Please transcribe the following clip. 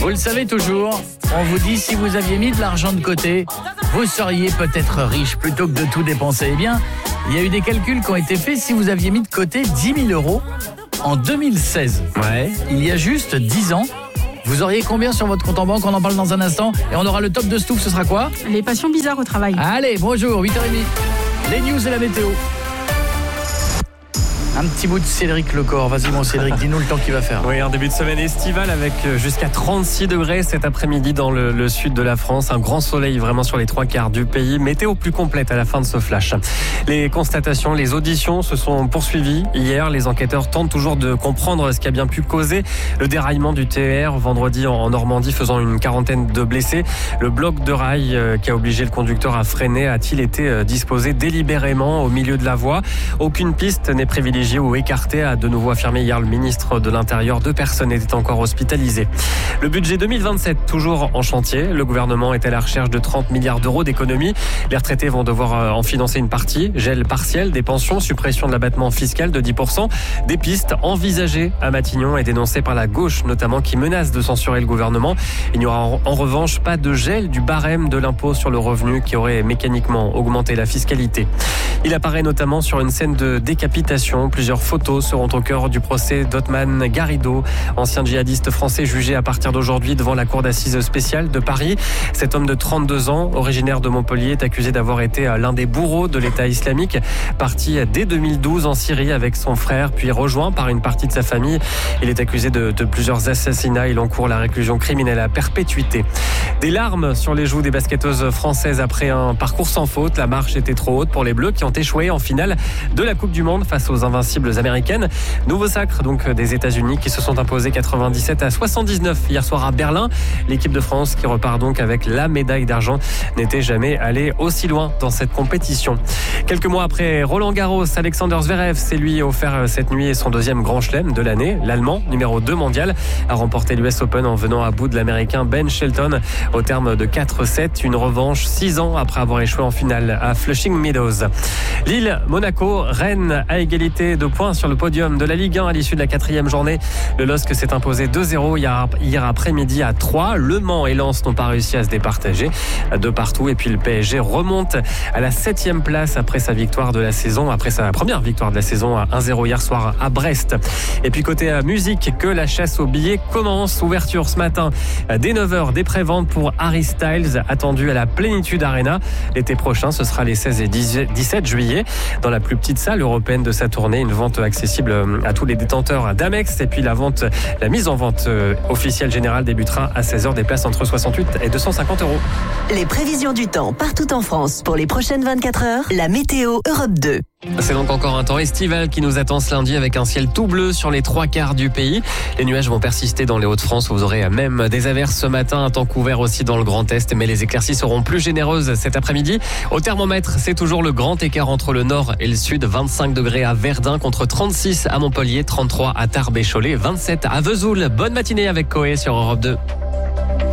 Vous le savez toujours, on vous dit si vous aviez mis de l'argent de côté, vous seriez peut-être riche plutôt que de tout dépenser. Eh bien, il y a eu des calculs qui ont été faits. Si vous aviez mis de côté 10 000 € en 2016, il y a juste 10 ans, vous auriez combien sur votre compte en banque? On en parle dans un instant. Et on aura le top de Stouff, ce sera quoi? Les passions bizarres au travail. Allez, bonjour, 8h30. Les news et la météo. Un petit bout de Cédric Lecor. Vas-y mon Cédric, dis-nous le temps qu'il va faire. Oui, un début de semaine estival avec jusqu'à 36 degrés cet après-midi dans le sud de la France. Un grand soleil vraiment sur les 3/4 du pays. Météo plus complète à la fin de ce flash. Les constatations, les auditions se sont poursuivies. Hier, les enquêteurs tentent toujours de comprendre ce qui a bien pu causer le déraillement du TER vendredi en Normandie, faisant une quarantaine de blessés. Le bloc de rail qui a obligé le conducteur à freiner a-t-il été disposé délibérément au milieu de la voie? Aucune piste n'est privilégiée ou écarté, a de nouveau affirmé hier le ministre de l'Intérieur. 2 personnes étaient encore hospitalisées. Le budget 2027, toujours en chantier. Le gouvernement est à la recherche de 30 milliards d'euros d'économies. Les retraités vont devoir en financer une partie. Gel partiel des pensions, suppression de l'abattement fiscal de 10%. Des pistes envisagées à Matignon et dénoncées par la gauche, notamment, qui menace de censurer le gouvernement. Il n'y aura en revanche pas de gel du barème de l'impôt sur le revenu qui aurait mécaniquement augmenté la fiscalité. Il apparaît notamment sur une scène de décapitation. Plusieurs photos seront au cœur du procès d'Othman Garrido, ancien djihadiste français jugé à partir d'aujourd'hui devant la cour d'assises spéciale de Paris. Cet homme de 32 ans, originaire de Montpellier, est accusé d'avoir été l'un des bourreaux de l'État islamique, parti dès 2012 en Syrie avec son frère, puis rejoint par une partie de sa famille. Il est accusé de plusieurs assassinats. Il encourt la réclusion criminelle à perpétuité. Des larmes sur les joues des basketteuses françaises après un parcours sans faute. La marche était trop haute pour les Bleus qui ont échoué en finale de la Coupe du Monde face aux invincibles américaines. Nouveau sacre donc des États-Unis qui se sont imposés 97-79 hier soir à Berlin. L'équipe de France qui repart donc avec la médaille d'argent n'était jamais allée aussi loin dans cette compétition. Quelques mois après Roland-Garros, Alexander Zverev s'est lui offert cette nuit son 2e grand chelem de l'année. L'Allemand, numéro 2 mondial, a remporté l'US Open en venant à bout de l'Américain Ben Shelton au terme de 4-7. Une revanche 6 ans après avoir échoué en finale à Flushing Meadows. Lille, Monaco, Rennes à égalité de points sur le podium de la Ligue 1 à l'issue de la 4e journée. Le LOSC s'est imposé 2-0 hier après-midi à 3. Le Mans et Lens n'ont pas réussi à se départager de partout. Et puis le PSG remonte à la 7e place après sa victoire de la saison, après sa première victoire de la saison à 1-0 hier soir à Brest. Et puis côté musique, que la chasse aux billets commence. Ouverture ce matin dès 9h des préventes pour Harry Styles, attendu à la Plénitude Arena. L'été prochain, ce sera les 16 et 17 juillet dans la plus petite salle européenne de sa tournée. Une vente accessible à tous les détenteurs d'Amex. Et puis la mise en vente officielle générale débutera à 16h. Des places entre 68 et 250 €. Les prévisions du temps partout en France pour les prochaines 24 heures. La météo Europe 2. C'est donc encore un temps estival qui nous attend ce lundi avec un ciel tout bleu sur les 3/4 du pays. Les nuages vont persister dans les Hauts-de-France. Vous aurez même des averses ce matin, un temps couvert aussi dans le Grand Est. Mais les éclaircies seront plus généreuses cet après-midi. Au thermomètre, c'est toujours le grand écart entre le nord et le sud. 25 degrés à Verdun contre 36 à Montpellier, 33 à Tarbes et Cholet, 27 à Vesoul. Bonne matinée avec Coé sur Europe 2.